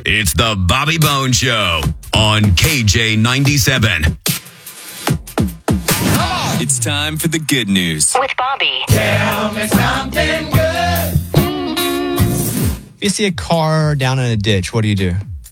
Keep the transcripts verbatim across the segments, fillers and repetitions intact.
It's the Bobby Bones Show on K J ninety-seven. It's time for the good news with Bobby. Tell me something good. If you see a car down in a ditch, what do you do?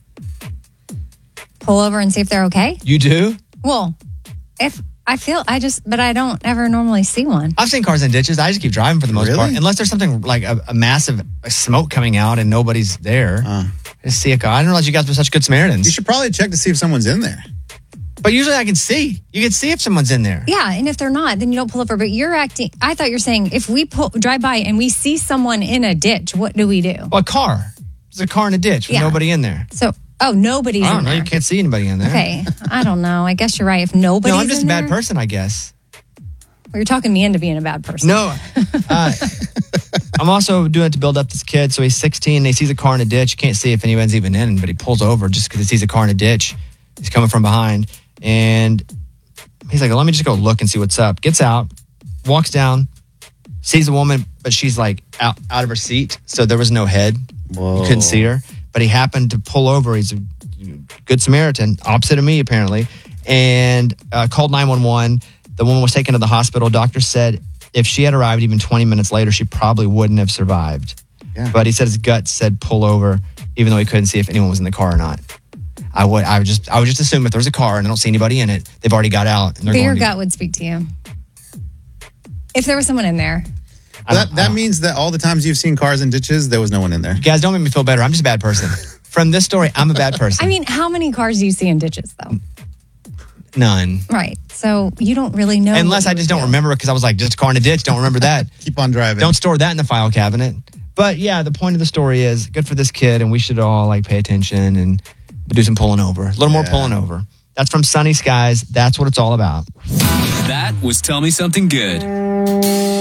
Pull over and see if they're okay? You do? Well, if I feel, I just, but I don't ever normally see one. I've seen cars in ditches. I just keep driving for the most Really? part. Unless there's something like a, a massive smoke coming out and nobody's there. Uh. I just see a car. I didn't realize you guys were such good Samaritans. You should probably check to see if someone's in there. But usually I can see. You can see if someone's in there. Yeah, and if they're not, then you don't pull over. But you're acting, I thought you're saying if we pull, drive by and we see someone in a ditch, what do we do? Well, a car. There's a car in a ditch with Yeah. nobody in there. So, oh, nobody's I don't in know. there. You can't see anybody in there. Okay, I don't know. I guess you're right. If nobody's No, I'm just a in bad there, person, I guess. Well, you're talking me into being a bad person. No. Uh, I'm also doing it to build up this kid. So he's sixteen and he sees a car in a ditch. You can't see if anyone's even in, but he pulls over just because he sees a car in a ditch. He's coming from behind. And he's like, let me just go look and see what's up. Gets out, walks down, sees a woman, but she's like out, out of her seat. So there was no head. Whoa. You couldn't see her. But he happened to pull over. He's a good Samaritan, opposite of me, apparently, and uh, called nine one one. The woman was taken to the hospital. Doctor said if she had arrived even twenty minutes later, she probably wouldn't have survived. Yeah. But he said his gut said pull over, even though he couldn't see if anyone was in the car or not. I would, I would just, I would just assume if there's a car and I don't see anybody in it, they've already got out. And they're But your going to- gut would speak to you. If there was someone in there. I don't- That I that don't- means that all the times you've seen cars in ditches, there was no one in there. You guys, don't make me feel better. I'm just a bad person. From this story, I'm a bad person. I mean, how many cars do you see in ditches, though? None. Right. So you don't really know. Unless what I you just would don't do. remember it because I was like, just a car in a ditch. Don't remember that. Keep on driving. Don't store that in the file cabinet. But yeah, the point of the story is good for this kid, and we should all like pay attention and do some pulling over. A little more Yeah. pulling over. That's from Sunny Skies. That's what it's all about. That was Tell Me Something Good.